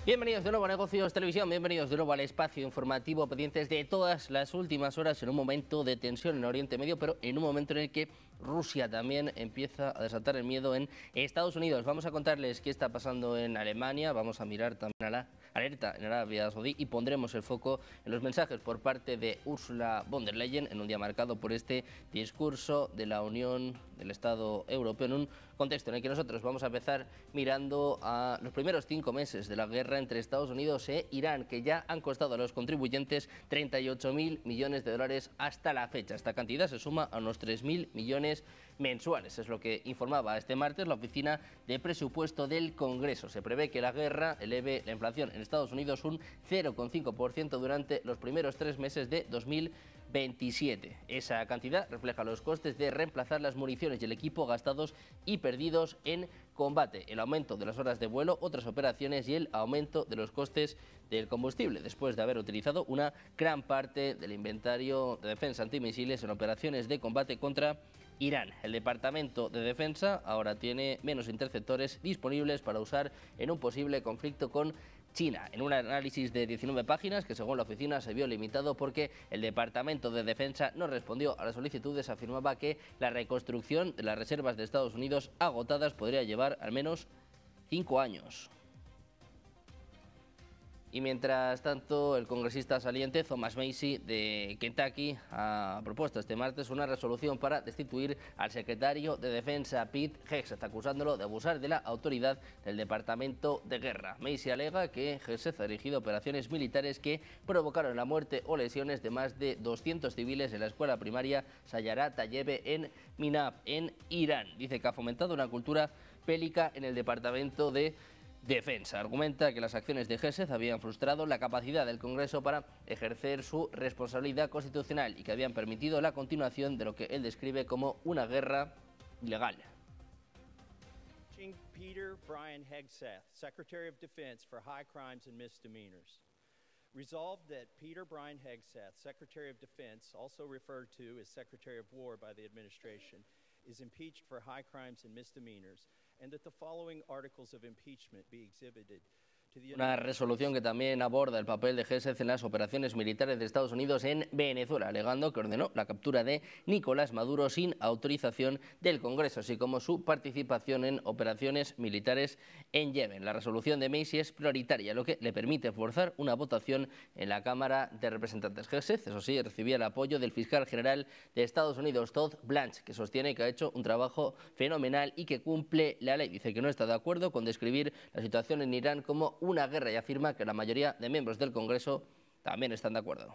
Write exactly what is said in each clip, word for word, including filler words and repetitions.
Bienvenidos de nuevo a Negocios Televisión, bienvenidos de nuevo al espacio informativo, pendientes de todas las últimas horas en un momento de tensión en Oriente Medio, pero en un momento en el que Rusia también empieza a desatar el miedo en Estados Unidos. Vamos a contarles qué está pasando en Alemania, vamos a mirar también a la alerta en Arabia Saudí y pondremos el foco en los mensajes por parte de Ursula von der Leyen en un día marcado por este discurso de la Unión del Estado Europeo, en un contexto en el que nosotros vamos a empezar mirando a los primeros cinco meses de la guerra entre Estados Unidos e Irán, que ya han costado a los contribuyentes treinta y ocho mil millones de dólares hasta la fecha. Esta cantidad se suma a unos tres mil millones mensuales, es lo que informaba este martes la Oficina de Presupuesto del Congreso. Se prevé que la guerra eleve la inflación en Estados Unidos un cero coma cinco por ciento durante los primeros tres meses de dos mil veintisiete. Esa cantidad refleja los costes de reemplazar las municiones y el equipo gastados y perdidos en combate, el aumento de las horas de vuelo, otras operaciones y el aumento de los costes del combustible, después de haber utilizado una gran parte del inventario de defensa antimisiles en operaciones de combate contra Irán. El Departamento de Defensa ahora tiene menos interceptores disponibles para usar en un posible conflicto con China, en un análisis de diecinueve páginas que según la oficina se vio limitado porque el Departamento de Defensa no respondió a las solicitudes. Afirmaba que la reconstrucción de las reservas de Estados Unidos agotadas podría llevar al menos cinco años. Y mientras tanto, el congresista saliente Thomas Massie de Kentucky ha propuesto este martes una resolución para destituir al secretario de Defensa Pete Hegseth, acusándolo de abusar de la autoridad del Departamento de Guerra. Massie alega que Hegseth ha dirigido operaciones militares que provocaron la muerte o lesiones de más de doscientos civiles en la escuela primaria Sayara Tayebe en Minab, en Irán. Dice que ha fomentado una cultura bélica en el Departamento de Defensa. Argumenta que las acciones de Hegseth habían frustrado la capacidad del Congreso para ejercer su responsabilidad constitucional y que habían permitido la continuación de lo que él describe como una guerra ilegal. Peter Brian Hegseth, Secretary of Defense for High Crimes and Misdemeanors. Resolved that Peter Brian Hegseth, Secretary of Defense, also referred to as Secretary of War by the administration, is impeached for high crimes and misdemeanors, and that the following articles of impeachment be exhibited. Una resolución que también aborda el papel de Hegseth en las operaciones militares de Estados Unidos en Venezuela, alegando que ordenó la captura de Nicolás Maduro sin autorización del Congreso, así como su participación en operaciones militares en Yemen. La resolución de Massie es prioritaria, lo que le permite forzar una votación en la Cámara de Representantes. Hegseth, eso sí, recibía el apoyo del fiscal general de Estados Unidos, Todd Blanche, que sostiene que ha hecho un trabajo fenomenal y que cumple la ley. Dice que no está de acuerdo con describir la situación en Irán como una guerra y afirma que la mayoría de miembros del Congreso también están de acuerdo.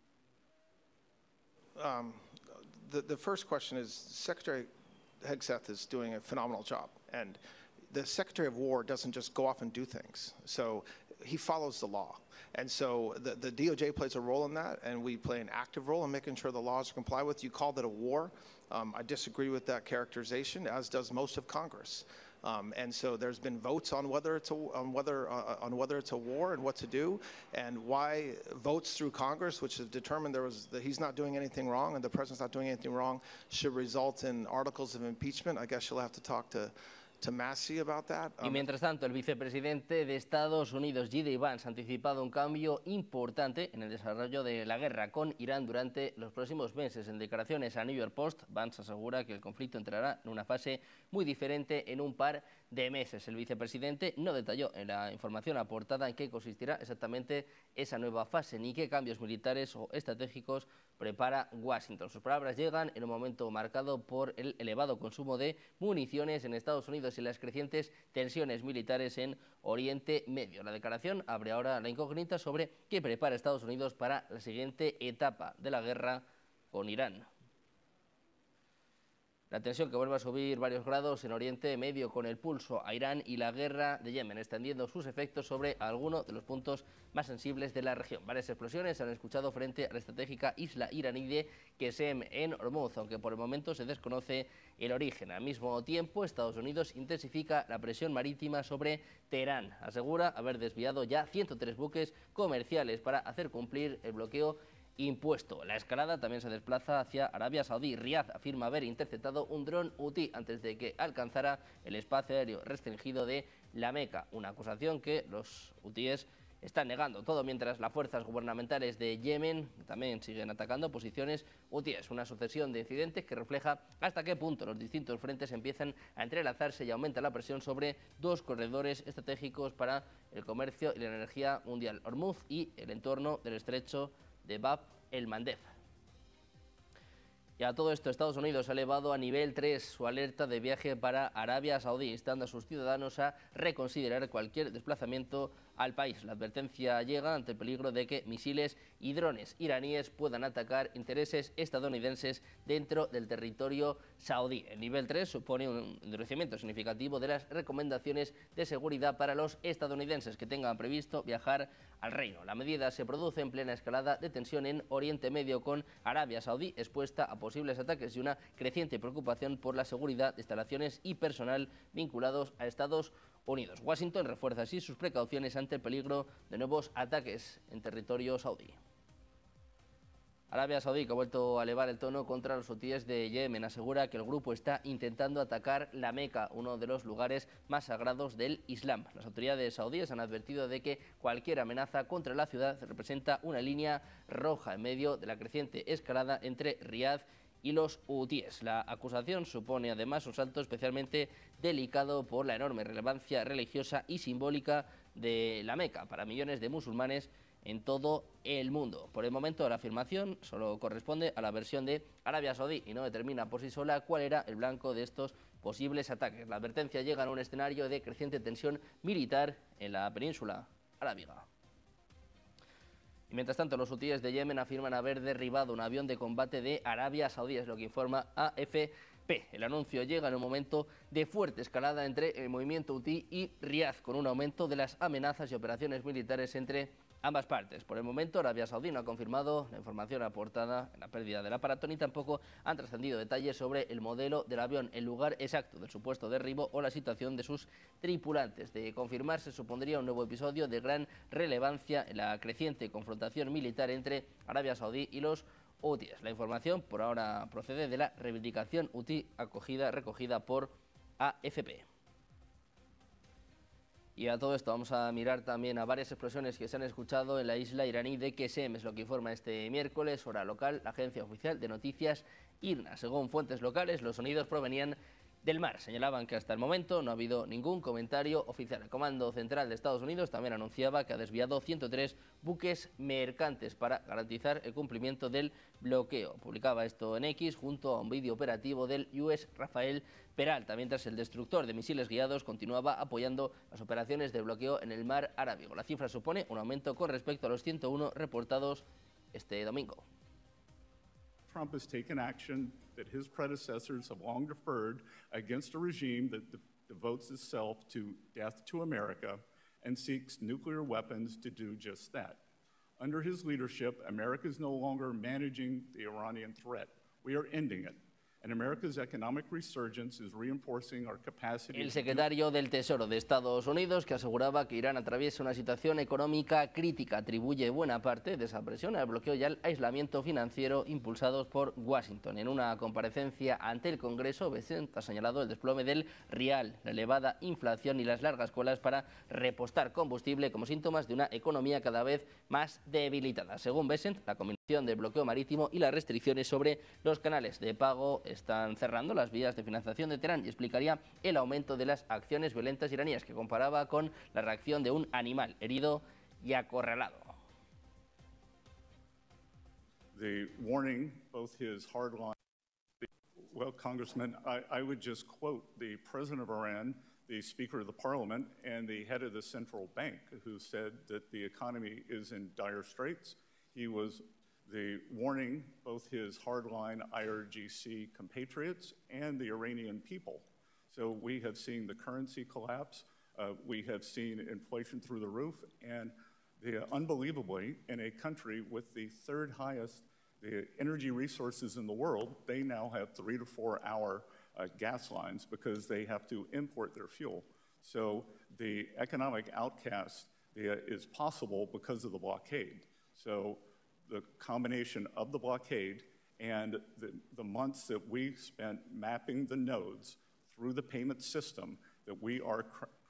Um, the, the first question is, Secretary Hegseth is doing a phenomenal job, and the Secretary of War doesn't just go off and do things. So he follows the law. And so the, the D O J plays a role in that, and we play an active role in making sure the laws are complied with. You called it a war. Um, I disagree with that characterization, as does most of Congress. Um, and so there's been votes on whether it's a on whether uh, on whether it's a war and what to do, and why votes through Congress, which have determined there was that he's not doing anything wrong and the president's not doing anything wrong, should result in articles of impeachment. I guess you'll have to talk to. To Massie about that. Y mientras tanto, el vicepresidente de Estados Unidos, J D Vance, ha anticipado un cambio importante en el desarrollo de la guerra con Irán durante los próximos meses. En declaraciones a New York Post, Vance asegura que el conflicto entrará en una fase muy diferente en un par de meses. El vicepresidente no detalló en la información aportada en qué consistirá exactamente esa nueva fase ni qué cambios militares o estratégicos prepara Washington. Sus palabras llegan en un momento marcado por el elevado consumo de municiones en Estados Unidos y las crecientes tensiones militares en Oriente Medio. La declaración abre ahora la incógnita sobre qué prepara Estados Unidos para la siguiente etapa de la guerra con Irán. La tensión que vuelve a subir varios grados en Oriente Medio con el pulso a Irán y la guerra de Yemen, extendiendo sus efectos sobre algunos de los puntos más sensibles de la región. Varias explosiones se han escuchado frente a la estratégica isla iraní de Qesem en Hormuz, aunque por el momento se desconoce el origen. Al mismo tiempo, Estados Unidos intensifica la presión marítima sobre Teherán. Asegura haber desviado ya ciento tres buques comerciales para hacer cumplir el bloqueo impuesto. La escalada también se desplaza hacia Arabia Saudí. Riad afirma haber interceptado un dron hutí antes de que alcanzara el espacio aéreo restringido de la Meca, una acusación que los hutíes están negando, todo mientras las fuerzas gubernamentales de Yemen también siguen atacando posiciones hutíes. Una sucesión de incidentes que refleja hasta qué punto los distintos frentes empiezan a entrelazarse y aumenta la presión sobre dos corredores estratégicos para el comercio y la energía mundial, Hormuz y el entorno del estrecho de Bab el-Mandeb. Y a todo esto, Estados Unidos ha elevado a nivel tres su alerta de viaje para Arabia Saudí, instando a sus ciudadanos a reconsiderar cualquier desplazamiento al país. La advertencia llega ante el peligro de que misiles y drones iraníes puedan atacar intereses estadounidenses dentro del territorio saudí. El nivel tres supone un endurecimiento significativo de las recomendaciones de seguridad para los estadounidenses que tengan previsto viajar al reino. La medida se produce en plena escalada de tensión en Oriente Medio, con Arabia Saudí expuesta a posibles ataques y una creciente preocupación por la seguridad de instalaciones y personal vinculados a Estados Unidos. Washington refuerza así sus precauciones ante el peligro de nuevos ataques en territorio saudí. Arabia Saudí, que ha vuelto a elevar el tono contra los hutíes de Yemen, asegura que el grupo está intentando atacar la Meca, uno de los lugares más sagrados del Islam. Las autoridades saudíes han advertido de que cualquier amenaza contra la ciudad representa una línea roja en medio de la creciente escalada entre Riad y los hutíes. La acusación supone además un salto especialmente delicado por la enorme relevancia religiosa y simbólica de la Meca para millones de musulmanes en todo el mundo. Por el momento, la afirmación solo corresponde a la versión de Arabia Saudí y no determina por sí sola cuál era el blanco de estos posibles ataques. La advertencia llega en un escenario de creciente tensión militar en la península arábiga. Y mientras tanto, los hutíes de Yemen afirman haber derribado un avión de combate de Arabia Saudí, es lo que informa A F P. El anuncio llega en un momento de fuerte escalada entre el movimiento hutí y Riad, con un aumento de las amenazas y operaciones militares entre ambas partes. Por el momento, Arabia Saudí no ha confirmado la información aportada en la pérdida del aparato, ni tampoco han trascendido detalles sobre el modelo del avión, el lugar exacto del supuesto derribo o la situación de sus tripulantes. De confirmarse, supondría un nuevo episodio de gran relevancia en la creciente confrontación militar entre Arabia Saudí y los hutíes. La información por ahora procede de la reivindicación hutí acogida, recogida por A F P. Y a todo esto vamos a mirar también a varias explosiones que se han escuchado en la isla iraní de Qesem, es lo que informa este miércoles, hora local, la agencia oficial de noticias I R N A. Según fuentes locales, los sonidos provenían del mar. Señalaban que hasta el momento no ha habido ningún comentario oficial. El Comando Central de Estados Unidos también anunciaba que ha desviado ciento tres buques mercantes para garantizar el cumplimiento del bloqueo. Publicaba esto en X junto a un vídeo operativo del U S Rafael Peralta, mientras el destructor de misiles guiados continuaba apoyando las operaciones de bloqueo en el mar Arábigo. La cifra supone un aumento con respecto a los ciento uno reportados este domingo. Trump has taken action that his predecessors have long deferred against a regime that de- devotes itself to death to America and seeks nuclear weapons to do just that. Under his leadership, America is no longer managing the Iranian threat. We are ending it. And America's economic resurgence is reinforcing our capacity. El secretario del Tesoro de Estados Unidos, que aseguraba que Irán atraviesa una situación económica crítica, atribuye buena parte de esa presión al bloqueo y al aislamiento financiero impulsados por Washington. En una comparecencia ante el Congreso, Bessent ha señalado el desplome del rial, la elevada inflación y las largas colas para repostar combustible como síntomas de una economía cada vez más debilitada. Según Bessent, la combinación del bloqueo marítimo y las restricciones sobre los canales de pago están cerrando las vías de financiación de Teherán y explicaría el aumento de las acciones violentas iraníes, que comparaba con la reacción de un animal herido y acorralado. The warning, both his hardline, well, Congressman, I, I would just quote the president of Iran, the Speaker of the Parliament, and the head of the central bank, who said that the economy is in dire straits. He was the warning both his hardline I R G C compatriots and the Iranian people. So we have seen the currency collapse, uh, we have seen inflation through the roof, and the, uh, unbelievably, in a country with the third highest the energy resources in the world, they now have three to four hour uh, gas lines because they have to import their fuel. So the economic outcast uh, is possible because of the blockade. So the combination of the blockade and the, the months that we spent mapping the nodes through the payment system that we are cr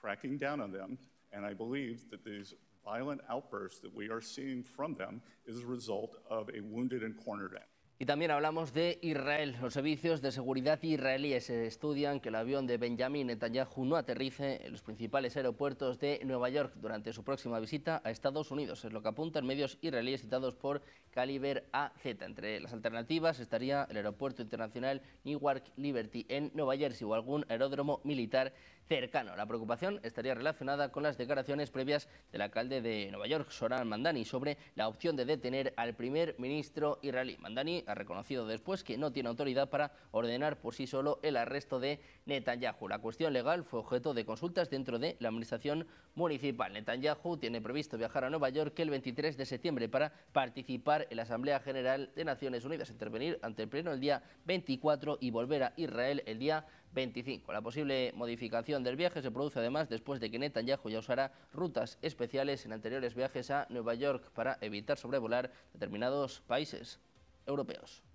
cracking down on them, and I believe that these violent outbursts that we are seeing from them is a result of a wounded and cornered enemy. Y también hablamos de Israel. Los servicios de seguridad israelíes estudian que el avión de Benjamin Netanyahu no aterrice en los principales aeropuertos de Nueva York durante su próxima visita a Estados Unidos. Es lo que apuntan medios israelíes citados por Caliber A Z. Entre las alternativas estaría el aeropuerto internacional Newark Liberty en Nueva Jersey o algún aeródromo militar cercano. La preocupación estaría relacionada con las declaraciones previas del alcalde de Nueva York, Zohran Mamdani, sobre la opción de detener al primer ministro israelí. Mamdani ha reconocido después que no tiene autoridad para ordenar por sí solo el arresto de Netanyahu. La cuestión legal fue objeto de consultas dentro de la administración municipal. Netanyahu tiene previsto viajar a Nueva York el veintitrés de septiembre para participar en la Asamblea General de Naciones Unidas, intervenir ante el Pleno el día veinticuatro y volver a Israel el día veinticinco. La posible modificación del viaje se produce además después de que Netanyahu ya usara rutas especiales en anteriores viajes a Nueva York para evitar sobrevolar determinados países europeos.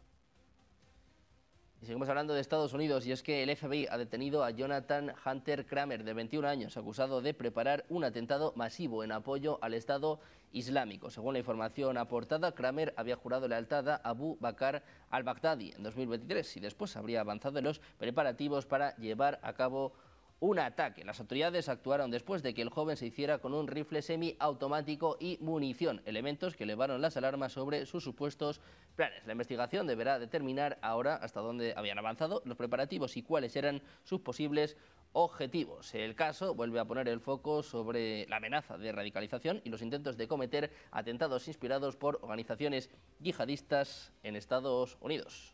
Y seguimos hablando de Estados Unidos, y es que el F B I ha detenido a Jonathan Hunter Kramer, de veintiún años, acusado de preparar un atentado masivo en apoyo al Estado Islámico. Según la información aportada, Kramer había jurado lealtad a Abu Bakr al-Baghdadi en dos mil veintitrés y después habría avanzado en los preparativos para llevar a cabo un ataque. Las autoridades actuaron después de que el joven se hiciera con un rifle semiautomático y munición, elementos que elevaron las alarmas sobre sus supuestos planes. La investigación deberá determinar ahora hasta dónde habían avanzado los preparativos y cuáles eran sus posibles objetivos. El caso vuelve a poner el foco sobre la amenaza de radicalización y los intentos de cometer atentados inspirados por organizaciones yihadistas en Estados Unidos.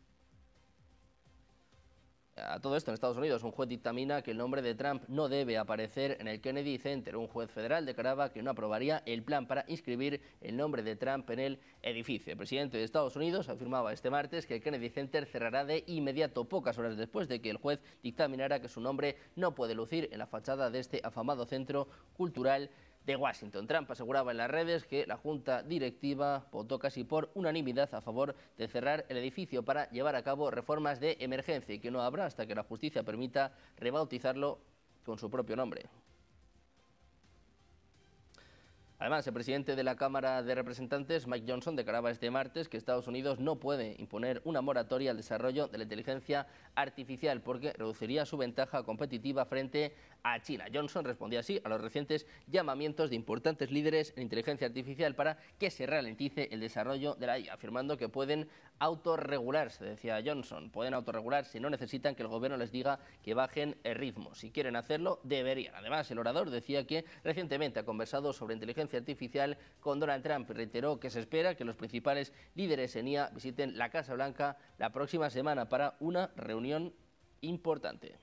A todo esto, en Estados Unidos, un juez dictamina que el nombre de Trump no debe aparecer en el Kennedy Center. Un juez federal declaraba que no aprobaría el plan para inscribir el nombre de Trump en el edificio. El presidente de Estados Unidos afirmaba este martes que el Kennedy Center cerrará de inmediato, pocas horas después de que el juez dictaminara que su nombre no puede lucir en la fachada de este afamado centro cultural de Washington. Trump aseguraba en las redes que la junta directiva votó casi por unanimidad a favor de cerrar el edificio para llevar a cabo reformas de emergencia y que no habrá hasta que la justicia permita rebautizarlo con su propio nombre. Además, el presidente de la Cámara de Representantes, Mike Johnson, declaraba este martes que Estados Unidos no puede imponer una moratoria al desarrollo de la inteligencia artificial porque reduciría su ventaja competitiva frente a China. Johnson respondía así a los recientes llamamientos de importantes líderes en inteligencia artificial para que se ralentice el desarrollo de la I A, afirmando que pueden autorregularse, decía Johnson, pueden autorregularse, no necesitan que el gobierno les diga que bajen el ritmo. Si quieren hacerlo, deberían. Además, el orador decía que recientemente ha conversado sobre inteligencia artificial con Donald Trump y reiteró que se espera que los principales líderes en I A visiten la Casa Blanca la próxima semana para una reunión importante.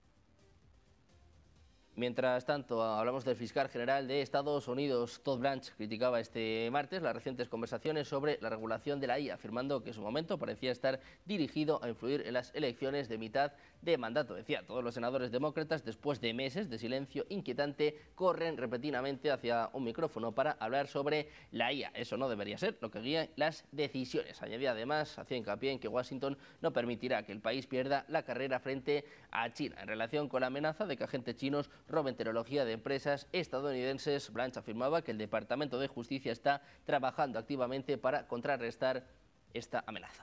Mientras tanto, hablamos del fiscal general de Estados Unidos, Todd Blanche, criticaba este martes las recientes conversaciones sobre la regulación de la I A, afirmando que su momento parecía estar dirigido a influir en las elecciones de mitad de mandato. Decía, todos los senadores demócratas, después de meses de silencio inquietante, corren repentinamente hacia un micrófono para hablar sobre la I A. Eso no debería ser lo que guíe las decisiones. Añadía además, hacía hincapié en que Washington no permitirá que el país pierda la carrera frente a China. En relación con la amenaza de que agentes chinos roben tecnología de empresas estadounidenses, Blanche afirmaba que el Departamento de Justicia está trabajando activamente para contrarrestar esta amenaza.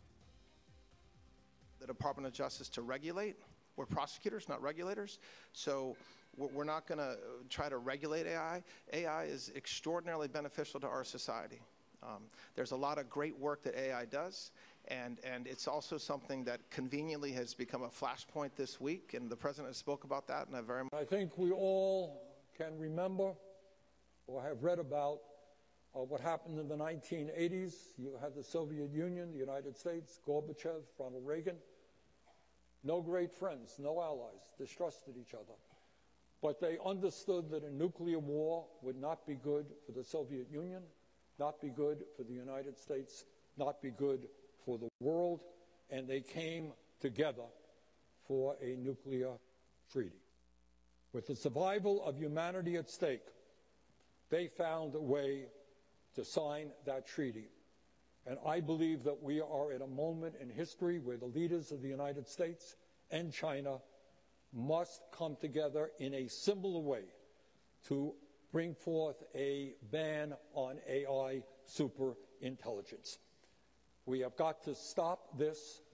The Department of Justice to regulate. We're prosecutors, not regulators. So we're not going to try to regulate A I. A I is extraordinarily beneficial to our society. Um, there's a lot of great work that A I does. And, and it's also something that conveniently has become a flashpoint this week, and the President spoke about that, and I very much... I think we all can remember or have read about uh, what happened in the nineteen eighties. You had the Soviet Union, the United States, Gorbachev, Ronald Reagan. No great friends, no allies, distrusted each other. But they understood that a nuclear war would not be good for the Soviet Union, not be good for the United States, not be good for the world, and they came together for a nuclear treaty. With the survival of humanity at stake, they found a way to sign that treaty. And I believe that we are at a moment in history where the leaders of the United States and China must come together in a similar way to bring forth a ban on A I superintelligence. We have got to stop this